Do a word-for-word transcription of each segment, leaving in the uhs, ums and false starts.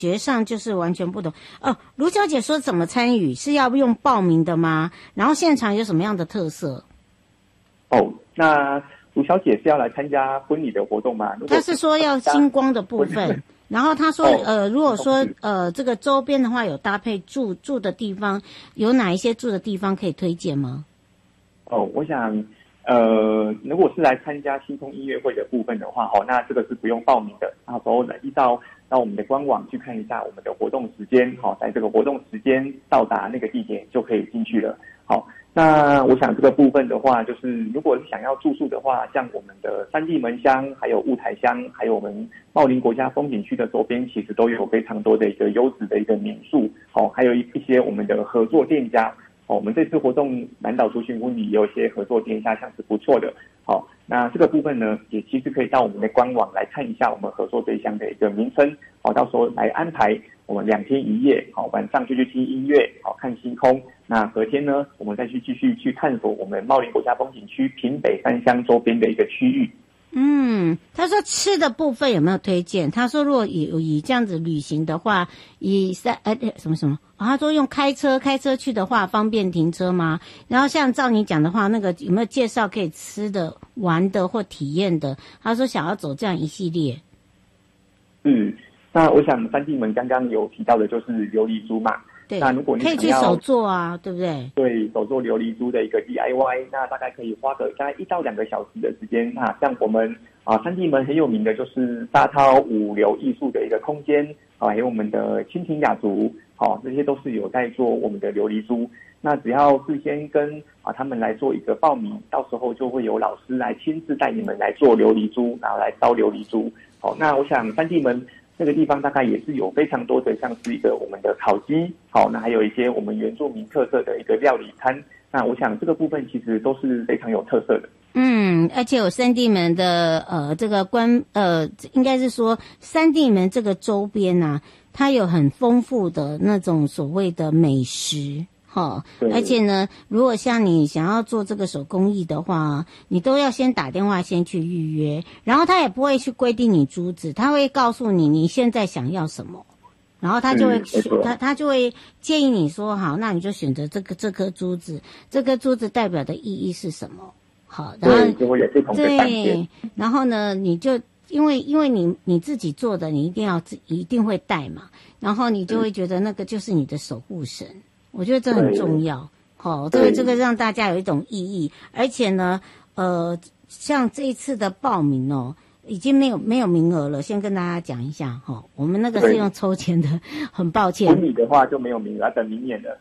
觉上就是完全不同哦。卢小姐说怎么参与是要用报名的吗？然后现场有什么样的特色？ 哦，那卢小姐是要来参加婚礼的活动吗？ 她是说要星光的部分，然后她说、哦、呃，如果说呃这个周边的话有搭配住住的地方，有哪一些住的地方可以推荐吗？ 哦，我想呃，如果是来参加星空音乐会的部分的话，哦，那这个是不用报名的，到时候呢依照到我们的官网去看一下我们的活动时间，好、哦，在这个活动时间到达那个地点就可以进去了。好，那我想这个部分的话，就是如果是想要住宿的话，像我们的三地门乡、还有雾台乡、还有我们茂林国家风景区的周边，其实都有非常多的一个优质的一个民宿，好、哦，还有一些我们的合作店家。哦，我们这次活动南岛族群婚礼也有一些合作店家，像是不错的。好、哦，那这个部分呢，也其实可以到我们的官网来看一下我们合作对象的一个名称。好、哦，到时候来安排我们两天一夜，好、哦，晚上就去听音乐，好、哦，看星空。那隔天呢，我们再去继续去探索我们茂林国家风景区平北三乡周边的一个区域。 嗯，他说吃的部分有没有推荐？他说如果以以这样子旅行的话，以三呃什么什么、哦，他说用开车开车去的话方便停车吗？然后像照你讲的话，那个有没有介绍可以吃的、玩的或体验的？他说想要走这样一系列。 嗯，那我想三地门刚刚有提到的就是琉璃珠嘛。 对， 那如果你可以去手做啊，对不对？ 对，手做琉璃珠的一个 D I Y， 那大概可以花个大概一到两个小时的时间。那像我们啊，三地门很有名的就是沙涛五流艺术的一个空间啊，还有我们的蜻蜓雅族，好、啊，这些都是有在做我们的琉璃珠。那只要事先跟啊他们来做一个报名，到时候就会有老师来亲自带你们来做琉璃珠，然后来烧琉璃珠。好、啊，那我想三地门这个地方大概也是有非常多的，像是一个我们的烤鸡，好，那还有一些我们原住民特色的一个料理餐。那我想这个部分其实都是非常有特色的。 嗯，而且有三地门的呃这个关呃应该是说三地门这个周边啊，它有很丰富的那种所谓的美食。好，而且呢，如果像你想要做这个手工艺的话，你都要先打电话先去预约，然后他也不会去规定你珠子，他会告诉你你现在想要什么，然后他就会、嗯、他他就会建议你说好，那你就选择这个这颗珠子，这颗珠子代表的意义是什么？好，然后就会有不同的版对，然后呢，你就因为因为你你自己做的，你一定要自一定会带嘛，然后你就会觉得那个就是你的守护神。我觉得这很重要，好、哦，这个这个让大家有一种意义，而且呢，呃，像这一次的报名哦，已经没有没有名额了，先跟大家讲一下哈、哦，我们那个是用抽签的，很抱歉。 婚礼的话就没有名额，要等明年了。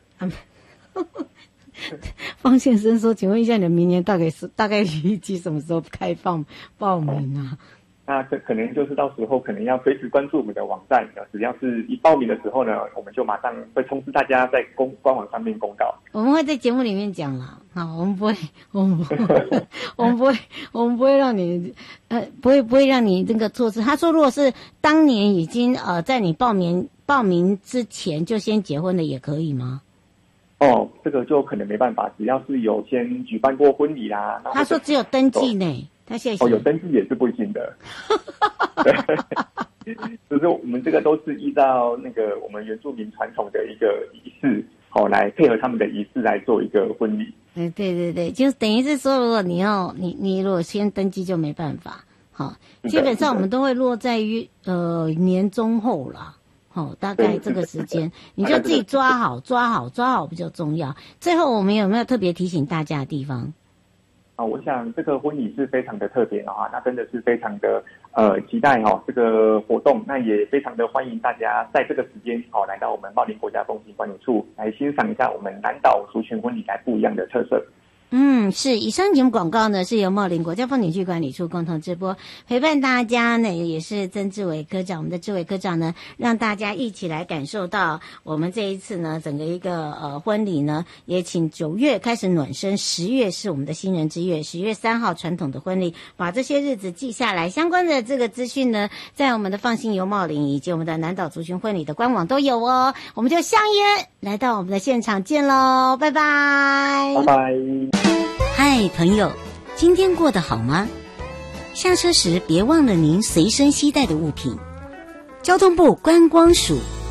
方先生说：“请问一下，你的明年大概是大概预计什么时候开放报名啊？” 那可可能就是到时候可能要随时关注我们的网站，只要是一报名的时候呢，我们就马上会通知大家在公官网上面公告。 我们会在节目里面讲啦，好，我们不会，我们不会，我们不会，我们不会让你，呃，不会不会让你这个错失。他说，如果是当年已经呃在你报名报名之前就先结婚的也可以吗？ 哦，这个就可能没办法，只要是有先举办过婚礼啦。 他说只有登记呢。他现在哦，有登记也是不行的，就是我们这个都是依照那个我们原住民传统的一个仪式，好、哦、来配合他们的仪式来做一个婚礼。 对对对对，就等于是说，如果你要你你如果先登记就没办法，好，基本上我们都会落在于呃年中后啦。好、哦，大概这个时间你就自己抓好抓好抓好比较重要。最后我们有没有特别提醒大家的地方？ 啊，我想这个婚礼是非常的特别的哈，那真的是非常的呃期待哈、哦、这个活动，那也非常的欢迎大家在这个时间哦来到我们茂林国家风景管理处来欣赏一下我们南岛族群婚礼来不一样的特色。 嗯，是。以上节目广告呢是由茂林国家风景区管理处共同直播，陪伴大家呢也是曾志伟科长，我们的志伟科长呢让大家一起来感受到我们这一次呢整个一个呃婚礼呢，也请九月开始暖身，十月是我们的新人之月，十月三号传统的婚礼，把这些日子记下来。相关的这个资讯呢，在我们的放心游茂林以及我们的南岛族群婚礼的官网都有哦。我们就相约来到我们的现场见喽，拜拜， 拜拜。 嗨，朋友，今天过得好吗？下车时别忘了您随身携带的物品。 交通部观光署。